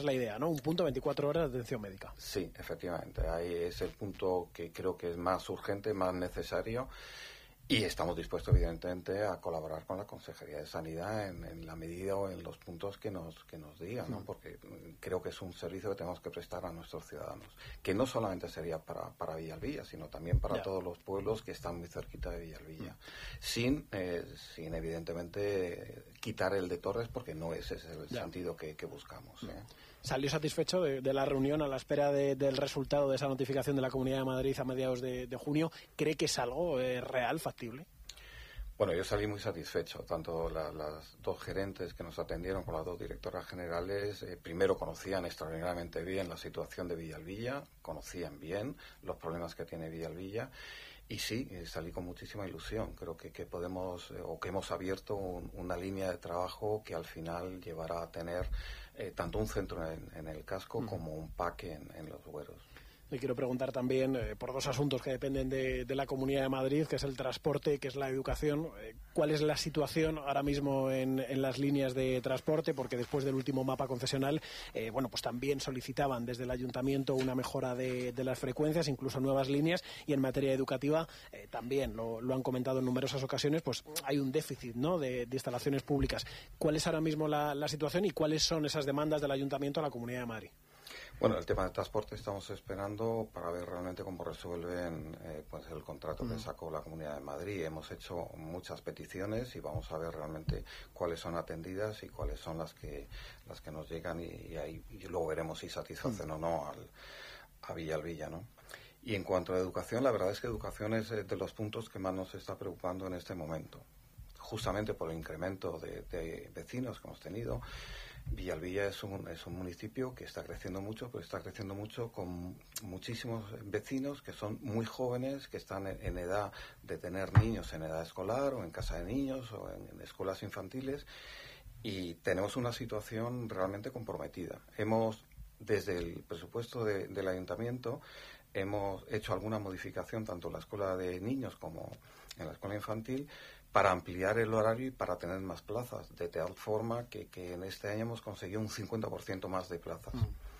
la idea, ¿no? Un punto 24 horas de atención médica. Sí, efectivamente. Ahí es el punto que creo que es más urgente, más necesario. Y estamos dispuestos, evidentemente, a colaborar con la Consejería de Sanidad en la medida o en los puntos que nos digan, ¿no? Porque creo que es un servicio que tenemos que prestar a nuestros ciudadanos, que no solamente sería para Villalbilla, sino también para todos los pueblos que están muy cerquita de Villalbilla, sin evidentemente quitar el de Torres, porque no ese es el sentido que buscamos. ¿Salió satisfecho de la reunión a la espera del resultado de esa notificación de la Comunidad de Madrid a mediados de junio? ¿Cree que es algo real, factible? Bueno, yo salí muy satisfecho, tanto las dos gerentes que nos atendieron con las dos directoras generales, primero conocían extraordinariamente bien la situación de Villalbilla, conocían bien los problemas que tiene Villalbilla, y sí, salí con muchísima ilusión. Creo que podemos, o que hemos abierto una línea de trabajo que al final llevará a tener tanto un centro en el casco como un PAC en los Güeros. Le quiero preguntar también por dos asuntos que dependen de la Comunidad de Madrid, que es el transporte, que es la educación. ¿Cuál es la situación ahora mismo en las líneas de transporte? Porque después del último mapa concesional, pues también solicitaban desde el Ayuntamiento una mejora de las frecuencias, incluso nuevas líneas. Y en materia educativa también lo han comentado en numerosas ocasiones, pues hay un déficit, ¿no?, de instalaciones públicas. ¿Cuál es ahora mismo la situación y cuáles son esas demandas del Ayuntamiento a la Comunidad de Madrid? Bueno, el tema de transporte estamos esperando para ver realmente cómo resuelven pues el contrato que sacó la Comunidad de Madrid. Hemos hecho muchas peticiones y vamos a ver realmente cuáles son atendidas y cuáles son las que nos llegan y luego veremos si satisfacen o no a Villalbilla, ¿no? Y en cuanto a educación, la verdad es que educación es de los puntos que más nos está preocupando en este momento, justamente por el incremento de vecinos que hemos tenido. Villalbilla es un municipio que está creciendo mucho, pero está creciendo mucho con muchísimos vecinos que son muy jóvenes, que están en edad de tener niños en edad escolar o en casa de niños o en escuelas infantiles, y tenemos una situación realmente comprometida. Desde el presupuesto del ayuntamiento, hemos hecho alguna modificación tanto en la escuela de niños como en la escuela infantil, para ampliar el horario y para tener más plazas, de tal forma que en este año hemos conseguido un 50% más de plazas.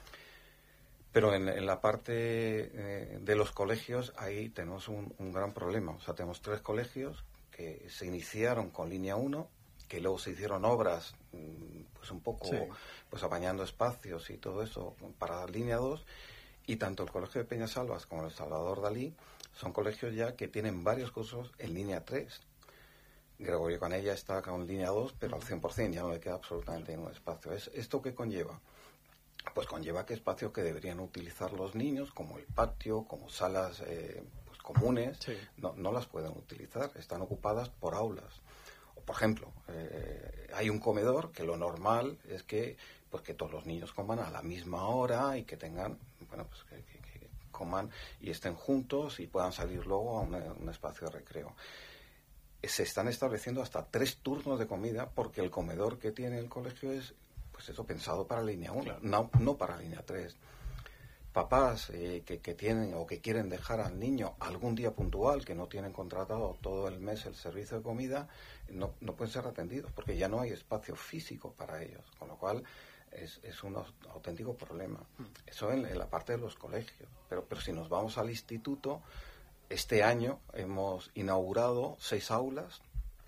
Pero en la parte de los colegios, ahí tenemos un gran problema. O sea, tenemos 3 colegios que se iniciaron con línea 1, que luego se hicieron obras, pues un poco pues apañando espacios y todo eso para línea 2, y tanto el Colegio de Peñasalvas como el Salvador Dalí son colegios ya que tienen varios cursos en línea 3. Gregorio Canella está con línea 2, pero al 100%, ya no le queda absolutamente ningún espacio. ¿Esto qué conlleva? Pues conlleva que espacios que deberían utilizar los niños, como el patio, como salas pues comunes, no las pueden utilizar, están ocupadas por aulas. O, por ejemplo, hay un comedor que lo normal es que todos los niños coman a la misma hora y que tengan, pues que coman y estén juntos y puedan salir luego a un espacio de recreo. Se están estableciendo hasta 3 turnos de comida porque el comedor que tiene el colegio es, pues eso, pensado para línea 1, no para línea 3. Papás que tienen o que quieren dejar al niño algún día puntual, que no tienen contratado todo el mes el servicio de comida, no pueden ser atendidos porque ya no hay espacio físico para ellos, con lo cual es un auténtico problema. Eso en la parte de los colegios, pero si nos vamos al instituto, este año hemos inaugurado 6 aulas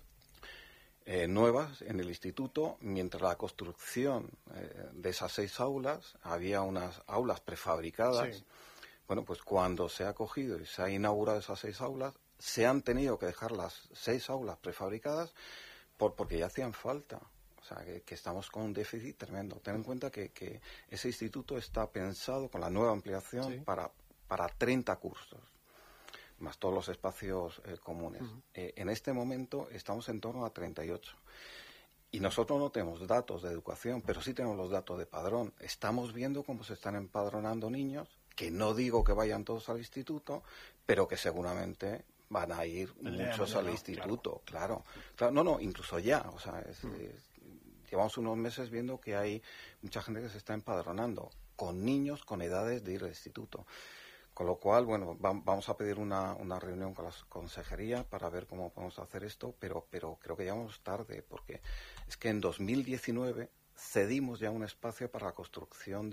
nuevas en el instituto, mientras la construcción de esas 6 aulas, había unas aulas prefabricadas. Sí. Bueno, pues cuando se ha cogido y se ha inaugurado esas 6 aulas, se han tenido que dejar las 6 aulas prefabricadas porque ya hacían falta. O sea, que estamos con un déficit tremendo. Ten en cuenta que ese instituto está pensado con la nueva ampliación para 30 cursos, más todos los espacios comunes. En este momento estamos en torno a 38. Y nosotros no tenemos datos de educación, pero sí tenemos los datos de padrón. Estamos viendo cómo se están empadronando niños, que no digo que vayan todos al instituto, pero que seguramente van a ir muchos al instituto, claro. No, incluso ya. O sea, llevamos unos meses viendo que hay mucha gente que se está empadronando con niños con edades de ir al instituto. Con lo cual, bueno, vamos a pedir una reunión con la consejería para ver cómo podemos hacer esto, pero creo que ya vamos tarde, porque es que en 2019 cedimos ya un espacio para la construcción